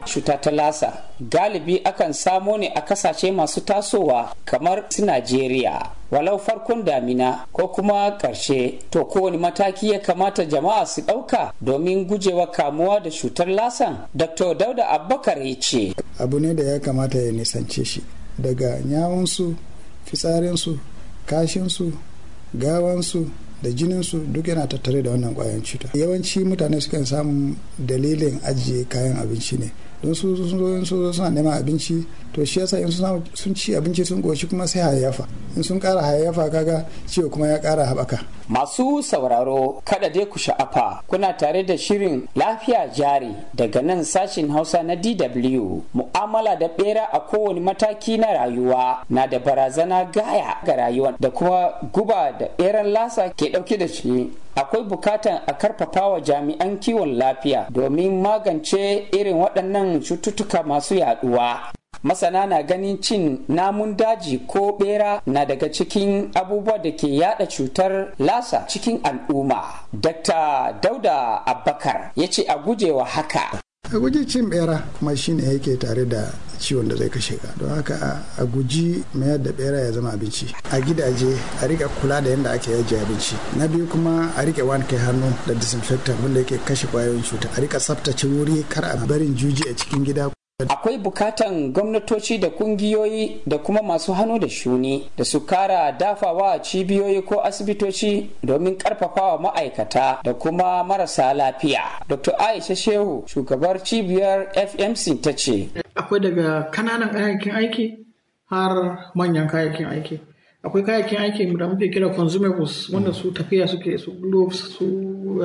Cuta ta lasa galibi akan samo ne a kasashe masu tasowa kamar su Najeriya, walau farkon damina ko kuma ƙarshe. To kowane mataki ya kamata jama'a su ɗauka domin gujewa kamuwa da cutar lasan? Dr. Dauda Abubakar ya ce. Abu ne da ya kamata ya nisance shi daga nyawunsu, fitsarinsu, kashinsu, gawansu da jininsu duk yana tattare da wannan ƙwayan cuta. Yawanci mutane sukan samu dalilin ajiye kayan abinci ne don su zo suna neman abinci, to shi yasa in sun ci abinci sun goshi kuma sai hayayyafa, in sun ƙara hayayyafa kaga ciwo kuma ya ƙara haɓaka. Masu sauraro kada dai ku sha'afa, kuna tare da shirin lafiya jari daga nan sashin Hausa na DW. Mu'amala da bera a kowane mataki na rayuwa na da barazana gaya ga rayuwa da kuma guba da beran lasa ke dauke da shi. Akwai bukatan a karfafa wa jami'an kiwon lafiya domin magance irin waɗannan cututtuka masu yaduwa. Masana na ganin cin namun daji ko bera na daga cikin abubuwa da ke yada cutar lasa cikin al'umma. Dr. Dauda Abubakar ya ce a gujewa haka. A guji cin bera kuma shine yake tare da ciwon da zai kashe ka, don haka a guji mayar da bera ya zama abinci. A gidaje a rika kula da yadda ake yaji abinci. Na biyu kuma a rike wanke hannu da disinfectant wanda yake kashe kwayoyin cuta. A rika tsaftace wuri, kar a barin juji a cikin gida. Akwai bukatan gwamnatoci da kungiyoyi da kuma masu hannu da shuni da su kara dafawa cibiyoyi ko asibitoci domin karfafawa ma'aikata da kuma marasa lafiya. Dr. Aisha Shehu, shugabar cibiyar FMC, ta ce. Akwai daga kananan kayayyakin aiki har manyan kayayyakin aiki. Akwai kayayyakin aiki da muke kira consumables wanda su tafiya suke, su gloves, su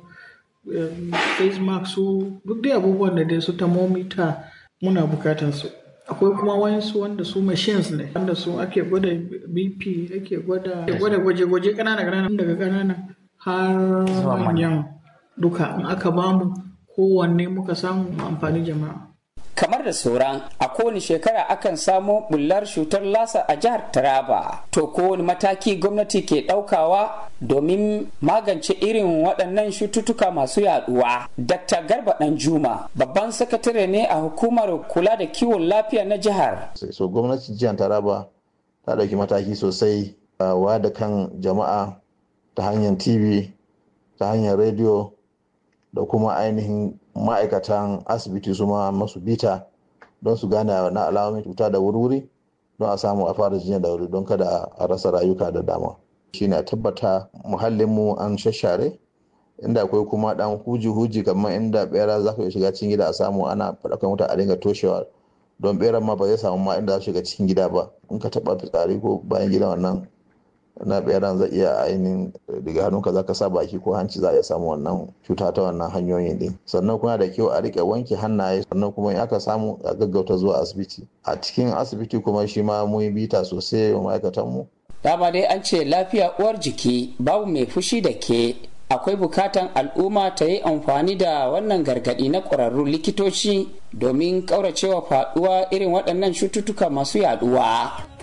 face mask, su duk dai abubuwan da dai su thermometer muna bukatar su. Akwai kuma wayansu wanda su machines ne wanda su ake gwada BP, ake gwada gwaje-gwaje kanana daga kanana har manyan duka in aka bamu kowanne muka samu amfani jama'a. Kamar da sauran, a kowane shekara akan samo bullar cutar lasa a jihar Taraba. To kowane mataki gwamnati ke ɗaukawa domin magance irin waɗannan cututtuka masu yaduwa. Dr. Garba Danjuma, babban sakatare ne a hukumar kula da kiwon lafiya na jihar. So gwamnatin jihar Taraba ta ɗauki mataki sosai a da kan jama'a ta hanyar TV, ta hanyar rediyo da kuma ainihin ma'aikatan asibiti su ma masu bita don su gane na alamomin cuta da wuri don a samu a fara jinya da wuri don kada a rasa rayuka da dama. Shine a tabbata muhallinmu an shashare, inda akwai kuma dan huji kamar inda bera za ka shiga cikin gida a samu ana faɗakan wuta a dinga toshewa don beran ma ba zai samu ma inda za shiga cikin gida ba. In ka taɓa fitsari ko bayan gida wannan na beran zai iya ainihin daga hannunka za ka sa baki ko hanci za a iya samu wannan cuta ta wannan hanyoyin din. Sannan kuma da kyau a rike wanke hannaye, sannan kuma in aka samu a gaggauta zuwa asibiti. A cikin asibiti kuma shi ma mun yi bita sosai wa ma'aikatanmu. Dama dai an ce lafiya uwar jiki, babu mai fushi da ke. Akwai bukatan al'umma ta yi amfani da wannan gargadi na ƙwararrun likitoci domin ƙauracewa faɗuwa irin waɗannan cututtuka masu yaduwa.